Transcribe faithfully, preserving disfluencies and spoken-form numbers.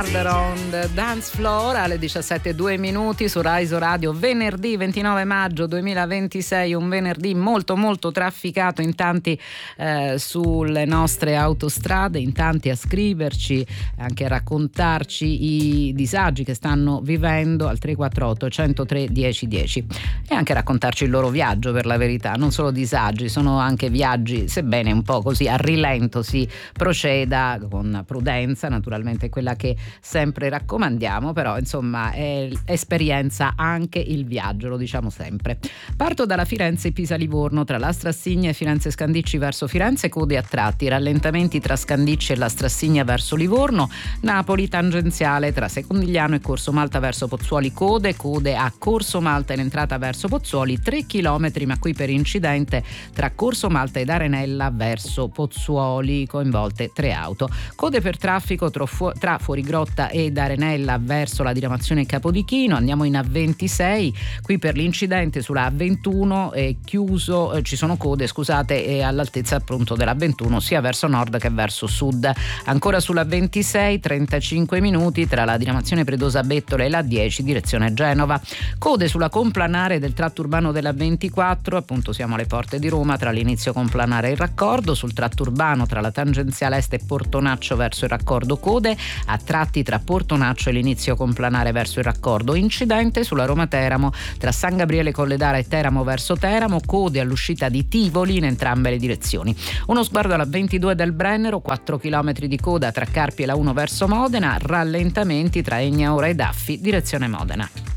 Murder on the Dance Floor alle diciassette e due minuti su Rai Radio, venerdì ventinove maggio duemilaventisei, un venerdì molto molto trafficato, in tanti eh, sulle nostre autostrade, in tanti a scriverci, anche a raccontarci i disagi che stanno vivendo al tre quattro otto uno zero tre uno zero uno zero e anche raccontarci il loro viaggio. Per la verità non solo disagi, sono anche viaggi, sebbene un po' così a rilento si proceda con prudenza, naturalmente quella che sempre raccomandiamo, però insomma è esperienza anche il viaggio, lo diciamo sempre. Parto dalla Firenze-Pisa-Livorno, tra la Strassigna e Firenze-Scandicci verso Firenze, code a tratti, rallentamenti tra Scandicci e la Strassigna verso Livorno. Napoli tangenziale tra Secondigliano e Corso Malta verso Pozzuoli, code, code a Corso Malta in entrata verso Pozzuoli, tre chilometri, ma qui per incidente tra Corso Malta ed Arenella verso Pozzuoli, coinvolte tre auto. Code per traffico tra, fu- tra Fuorigrotta ed Arenella verso la diramazione Capodichino. Andiamo in A ventisei, qui per l'incidente sulla A ventuno è chiuso, eh, ci sono code, scusate, eh, all'altezza appunto della ventuno sia verso nord che verso sud. Ancora sulla ventisei, trentacinque minuti tra la diramazione Predosa Bettola e la dieci direzione Genova. Code sulla complanare del tratto urbano della ventiquattro, appunto siamo alle porte di Roma, tra l'inizio complanare e il raccordo. Sul tratto urbano tra la tangenziale est e Portonaccio verso il raccordo, code a tratti tra Portonaccio e l'inizio complanare verso il raccordo. Incidente sulla Roma Teramo tra San Gabriele Colledara e Teramo verso Teramo, code all'uscita di Tivoli in entrambe le direzioni. Uno sguardo alla ventidue del Brennero, quattro chilometri di coda tra Carpi e la uno verso Modena, rallentamenti tra Egnaora e Daffi direzione Modena.